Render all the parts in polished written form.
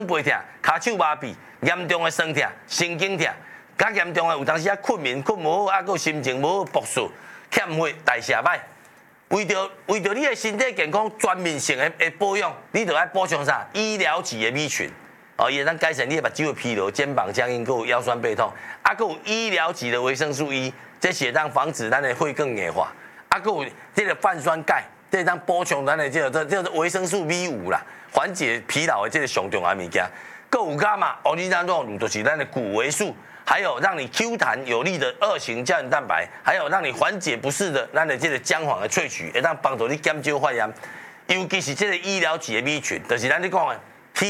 背痛、骹手麻痹、严重的酸痛、神经痛，较严重的有当时困眠困无好，还心情无好、朴素、欠血、代谢歹。为着你的身体健康全面性的保养，你就要补充啥？医疗级的米群。伊会当改善你的目睭的疲劳、肩膀僵硬，还有腰酸背痛。还有医疗级的维生素 E， 这是当防止咱的血更硬化。还有这个泛酸钙，这当补充咱的这维生素 B5啦。缓解疲劳的这个上重要物件，还有伽马欧利纳诺乳，就是咱的骨维素，还有让你 Q 弹有力的2型胶原蛋白，还有让你缓解不适的咱的这个姜黄的萃取，会当帮助你减少发炎。尤其是这个医疗级的米群，就是咱咧讲的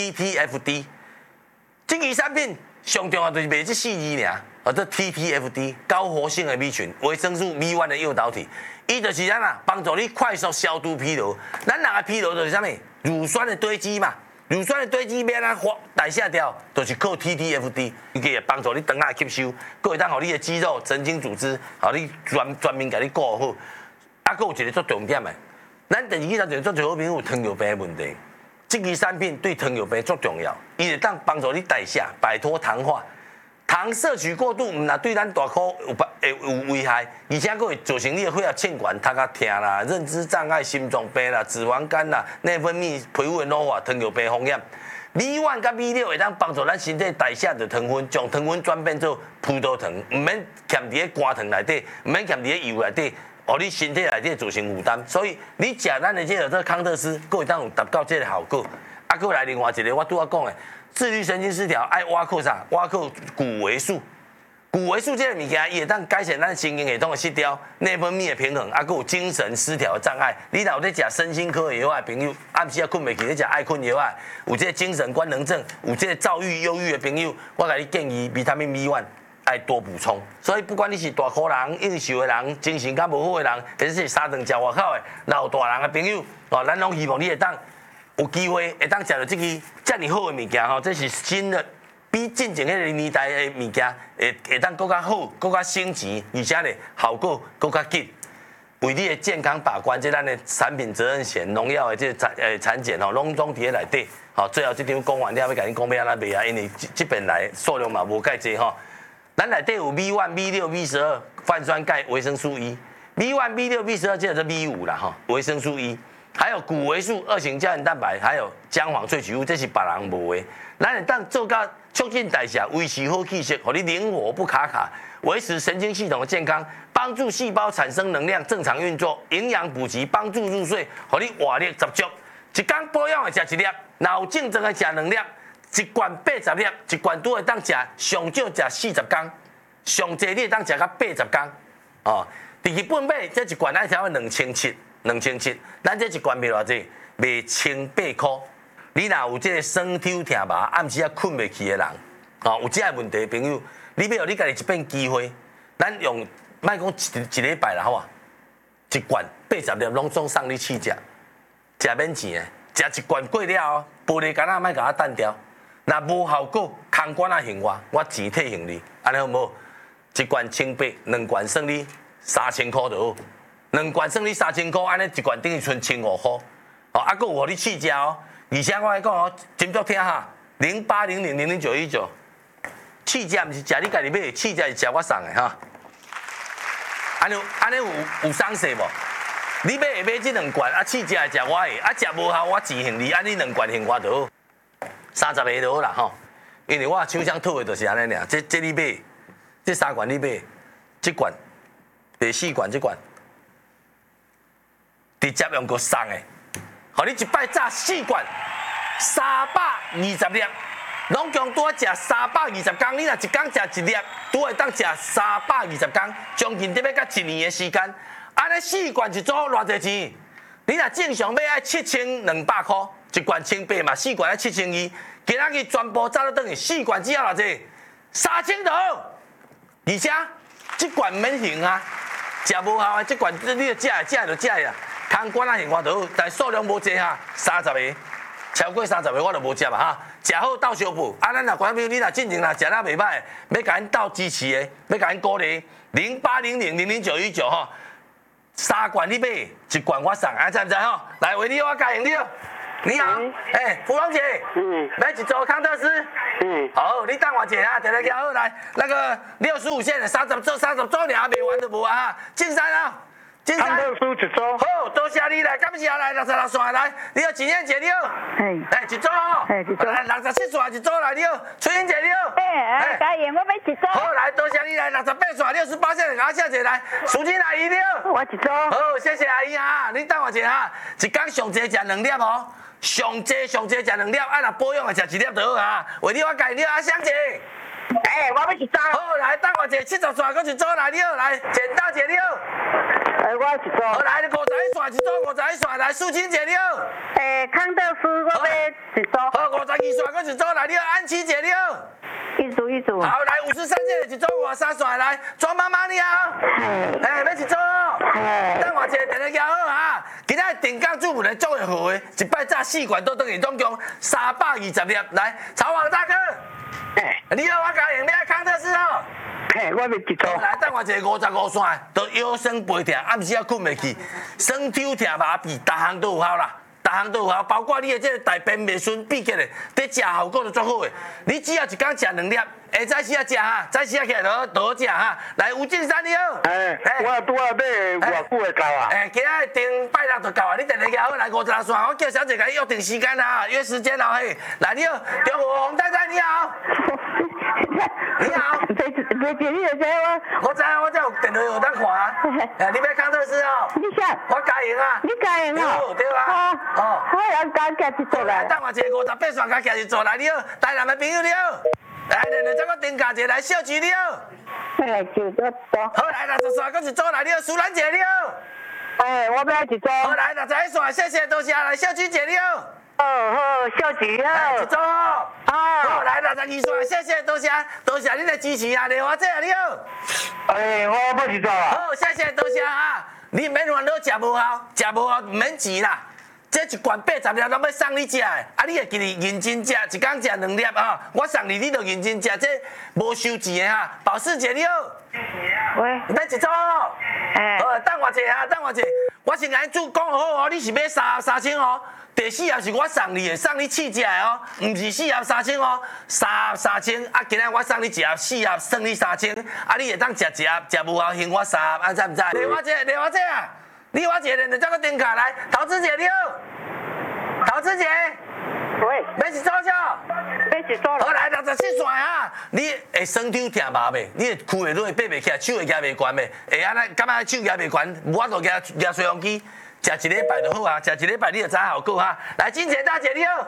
TTFD。这支产品上重要就是卖这4字尔，这 TTFD 高活性的米群，维生素 B1 的诱导体，伊就是咱帮助你快速消除疲劳。咱人的疲劳就是啥物？乳酸的堆积嘛，乳酸的堆积要安代谢掉，就是靠 TTFD， 伊可以帮助你肠仔吸收，佫会当互你的肌肉、神经组织，互你全面甲你顾好。啊，佫有一个最重点的，咱第二个就最好朋友有糖尿病的问题，这支产品对糖尿病最重要，伊会当帮助你代谢，摆脱糖化。糖摄取过度，唔但对咱大脑有危害，而且佫会造成你的血压欠管、头壳痛啦、认知障碍、心脏病啦、脂肪肝啦、内分泌、皮肤的老化、糖尿病风险。B1甲 B6会当帮助咱身体代谢的糖分，将糖分转变做葡萄糖，唔免含伫咧肝糖内底，唔免含伫咧油内底，互你身体内底造成负担。所以你食咱的这个康特斯，佫会当有达到这个效果。啊，佫来另外一个我拄仔讲的。自律神经失调爱挖靠啥？挖靠骨维素。骨维素这个物件，伊会当改善咱神经系统的失调、内分泌的平衡，还有精神失调的障碍。你若有咧食身心科的药的朋友，暗时啊困袂去咧食爱困药啊，有这个精神官能症、有这个躁郁、忧郁的朋友，我甲你建议维他命 B1 爱多补充。所以不管你是大颗人、应酬的人、精神较无好的人，或者是三顿食外口的老大人的朋友，咱拢希望你会当。有机会会当食到这支这么好的物件吼，这是新的，比进前迄个年代的物件会当更加好、更加升级，而且咧效果更加紧。为你的健康把关，这咱的产品责任险、农药的这产检吼，拢伫咧内底。好，最后这张讲完了，要甲你讲要安怎卖啊？因为这边来数量嘛无介济吼。咱内底有 B1、B6、B12、泛酸钙、维生素 E。B1、B6、B12，这是 B5啦吼，维生素 E。还有骨维素、2型胶原蛋白，还有姜黄萃取物，这是别人无的。咱会当做到促进代谢，维持好气血，让你灵活不卡，维持神经系统的健康，帮助细胞产生能量正常运作，营养补给，帮助入睡，让你活力十足。一天保养的食1粒，有竞争的食2粒，一罐80粒，一罐都会当食上少食40天，上济你会当食到80天。哦，伫日本买这一罐爱条2700，咱这一罐卖偌济？卖1800块。你若有这个酸痛痛麻，暗时啊困袂去的人，有这个问题的朋友，你要有你家己一遍机会，咱用莫讲一礼拜啦，好啊，一罐80粒拢总送你试食，食免钱的，食一罐过了，玻璃干莫甲我单掉，若无效果，空罐啊还我钱退还你，安尼好无？一罐1800，两罐算你3000块就好。2罐算你3000块，安尼一罐等于剩1500块。哦，还佫有互你试食哦。而且我来讲哦，真足听哈，0800000919，试食毋是食你家己买，试食是食我送的哈。安尼有伤势无？你买这2罐，啊试食食我的，啊食无效我钱还你，安尼2罐还我就好，30个就好啦吼。因为我手上套的就是安尼尔，这你买，这3罐你买，这罐第4罐这罐。直接用个送的，互你一摆炸4罐，320粒，拢共拄食320天。你若一天食1粒，拄会当食320天，将近得要到1年的时间。安尼4罐一组偌济钱？你若正常买爱7200块，一罐1800嘛，4罐爱7200。今仔日全部走到等于4罐只要偌济？3000就好，而且这罐免停啊，食无效的这罐你就食就食啦。空罐啊，我就好，但数量无济哈，30个，超过30个我就无食嘛哈。食好到相补，咱若观众朋友，你若进前若食得袂歹，要甲咱斗支持的，要甲咱鼓励，0800000919吼，3罐你买，1罐我送，知唔知吼？来，为你我加赢你。 你好，芙蓉姐，买一组康特斯，好，你等我一下啊，等下交好来，那个65线的30组尔还没完就无啊，进山啊，进山。康特斯一组。 好，多谢你来，感谢来66线来，你好，情人节你好，一组哦，来67线一组来你好，春英姐你好， 嘉言我要一组。 好来，多谢你来68线68线的，给我谢谢来，淑金阿姨你好， 我一组。 好，谢谢阿姨啊，你等我一下哈，一天上济食2粒哦。上济食2粒，啊若保养的食1粒就好啊。为你我介绍阿香姐， 我要一组。 好来，等我一下70线，搁一组来你好，来剪刀姐你好。 我一组。 好来，51线一组51线来，素清姐你好。 康特斯我要一组。 好52线搁一组来你好，安琪姐你好。 一组。 好来53线一组53线来，庄妈妈你好。要一组哦。等我一下，等下交好啊。今仔定岗主妇来做会好的，一摆炸4罐都等于总共320粒。来，曹王大哥。你好，我嘉颖，要康特斯哦。 我要一组。 来，等我一下55线，都腰酸背痛，暗时也困袂去，酸抽痛麻痹，逐项都有效啦。逐项都有效，包括你的这个大便未顺闭起来，在食效果都足好的。你只要一天食2粒，早时啊食哈，早时啊起来就好食哈。来，吴敬山你好。 我拄啊买偌久会到啊？ 今仔定拜六就到啊，你等下交好来56线，我叫小姐甲你约定时间啊，约时间哦嘿。来，你好，中国洪太太你好。你好。 没姐你就知我知我有电话有当看啊。你要康特斯哦？ 你想？ 我嘉颖啊。 你嘉颖啊？ 对啊。 我要加一组来。 等我一下58线加一组来，你好，台南的朋友你好。来，再我定价一下来，小菊你好。 就这多。 好来60线，搁一组来，你好，苏兰姐你好。 我要一组。 好来61线，谢谢多谢来，小菊姐你好。 好，小菊好。 一组哦。好来62线，谢谢多谢你的支持啊，莲花姐你好。 我要一组啊。 好，谢谢多谢啊，你免烦恼食无效，唔免钱啦。这一罐80粒，拢要送你食的，啊！你会记得认真食，一天食2粒啊！我送你，你就认真食，这无收钱的哈。保时捷你好， 喂， 要一组哦。等我一下，我先甲你讲好哦，你是要3000哦。第4盒是我送你的，送你试食的哦，唔是4盒3000哦，3000啊！今仔我送你1盒4盒，算你3000，啊！你会当食1盒，食无效还我3盒，啊，知唔知？莲花姐啊！你我一个人就叫个电卡来，陶子姐你好，陶子姐， 喂， 要一组少？ 要一组。 好来67线啊！你会酸抽痛麻袂？你会躯会软爬袂起来，手会举袂悬袂？会安尼，感觉手举袂悬，无法度举吹风机，食1礼拜就好啊！食1礼拜你就知效果哈。来，金姐大姐你好。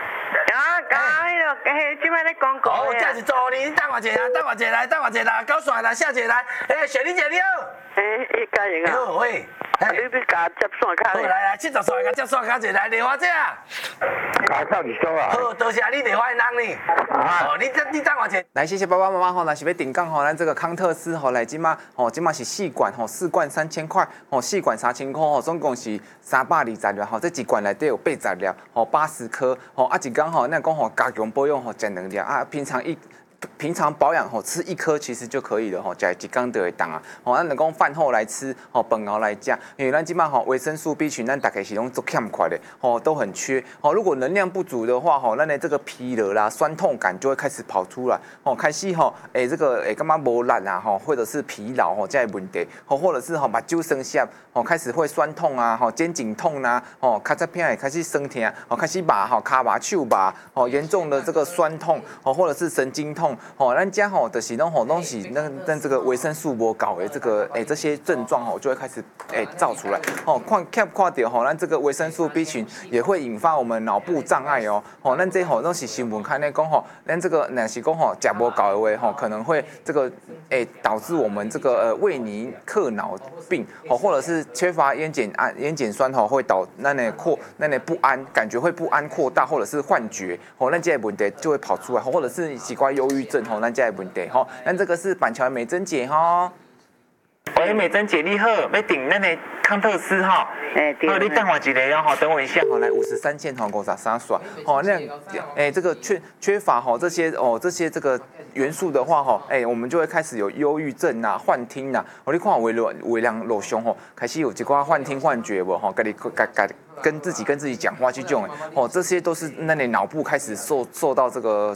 即摆咧广告。 哦，这是助理，你等我一下来，9线来，下姐来，雪莉姐你好。 嘉颖啊。 好喂。 你甲接线卡。 好来70线甲接线卡一来，莲花姐啊。 靠你说啊！ 好，多谢你莲花人呢。你等我一下。 来，谢谢爸爸妈妈吼，若是要订购吼，咱这个康特斯吼来即马吼，即马是4罐吼，4罐3000块吼，4罐3000块吼，总共是320粒吼，这一罐内底有80粒吼，80颗吼，啊一天吼，咱讲吼加强保养吼，食2粒啊，平常保养吼，吃1颗其实就可以了吼，食一天就会当啊。吼，咱讲饭后来吃，吼饭后来食，因为咱即马吼维生素 B 群，咱大概是拢足欠缺的，吼都很缺。吼，如果能量不足的话，吼，咱的这个疲劳啦、酸痛感就会开始跑出来，吼，开始吼，这个感觉无力啊，吼，或者是疲劳吼这些问题，吼，或者是吼目睭生涩，吼开始会酸痛啊，吼肩颈痛啊，吼咔嚓片也开始酸痛，吼开始麻吼骹麻手麻，吼严重的这个酸痛，吼或者是神经痛。吼，咱家吼的是拢吼东西，那这个维生素无够的这个这些症状吼就会开始造出来。吼，看到吼，咱这个维生素 B 群也会引发我们脑部障碍哦。吼，咱这吼都是新闻看咧讲吼，咱这个若是讲吼食无够的话吼，可能会这个导致我们这个胃尼克脑病，吼或者是缺乏烟碱酸吼会导咱的不安，感觉会不安扩大，或者是幻觉，吼，咱这些问题就会跑出来，或者是奇怪忧郁症吼，咱这些问题吼，咱这个是板桥的美珍姐吼。喂，美珍姐你好，要订咱的康特斯吼。好，你等我一下吼，等我一下吼，来53线吼53线吼，那这个缺乏吼这些这个元素的话吼，我们就会开始有忧郁症啊、幻听啊。你看微量路上吼，开始有一寡幻听幻觉无吼， 跟自己讲话这种的，这些都是那你脑部开始受到这个